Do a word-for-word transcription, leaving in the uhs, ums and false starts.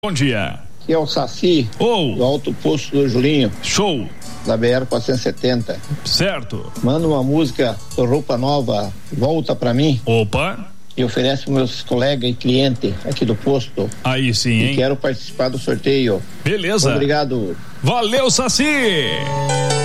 Bom dia. Aqui é o Saci, oh. do Alto Posto do Julinho. Show. Da B R quatrocentos e setenta. Certo. Manda uma música do Roupa Nova, Volta Pra Mim. Opa. E oferece para meus colegas e clientes aqui do posto. Aí sim, hein? E quero participar do sorteio. Beleza. Obrigado. Valeu, Saci.